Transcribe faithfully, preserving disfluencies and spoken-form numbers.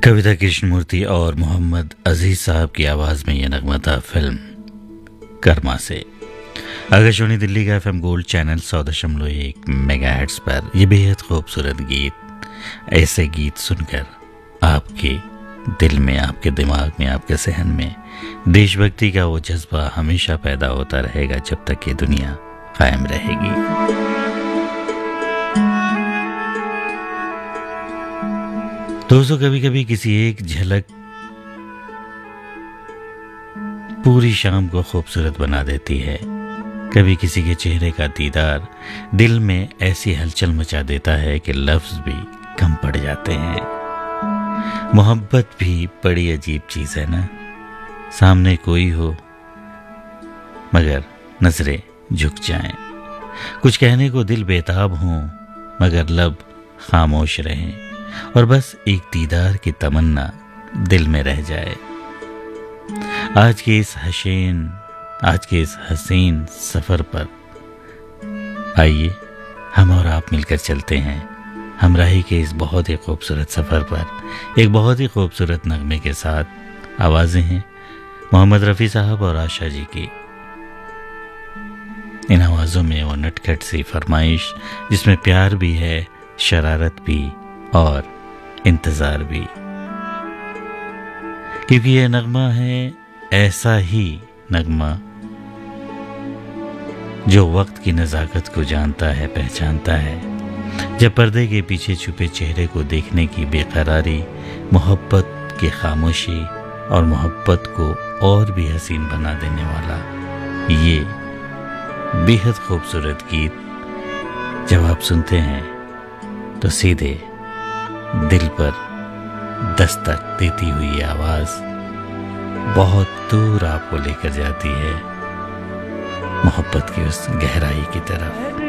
कविता कृष्णमूर्ति और मोहम्मद अजीज साहब की आवाज़ में यह नगमा था फिल्म कर्मा से। आकाशवाणी दिल्ली का एफएम गोल्ड चैनल सौ दशमलव एक मेगा हर्ट्ज पर यह बेहद खूबसूरत गीत, ऐसे गीत सुनकर आपके दिल में, आपके दिमाग में, आपके सहन में देशभक्ति का वो जज्बा हमेशा पैदा होता रहेगा जब तक ये दुनिया कायम रहेगी। दोस्तों, कभी कभी किसी एक झलक पूरी शाम को खूबसूरत बना देती है। कभी किसी के चेहरे का दीदार दिल में ऐसी हलचल मचा देता है कि लफ्ज भी कम पड़ जाते हैं। मोहब्बत भी बड़ी अजीब चीज है ना। सामने कोई हो मगर नजरें झुक जाएं, कुछ कहने को दिल बेताब हो मगर लब खामोश रहें और बस एक दीदार की तमन्ना दिल में रह जाए। आज के इस हसीन आज के इस हसीन सफर पर आइए हम और आप मिलकर चलते हैं हमराही के इस बहुत ही खूबसूरत सफर पर एक बहुत ही खूबसूरत नगमे के साथ। आवाजें हैं मोहम्मद रफ़ी साहब और आशा जी की। इन आवाजों में वो नटखट सी फरमाइश जिसमें प्यार भी है, शरारत भी और इंतजार भी, क्योंकि यह नगमा है ऐसा ही नगमा जो वक्त की नज़ाकत को जानता है, पहचानता है। जब पर्दे के पीछे छुपे चेहरे को देखने की बेकरारी, मोहब्बत की खामोशी और मोहब्बत को और भी हसीन बना देने वाला ये बेहद खूबसूरत गीत जब आप सुनते हैं तो सीधे दिल पर दस्तक देती हुई आवाज बहुत दूर आपको लेकर जाती है मोहब्बत की उस गहराई की तरफ।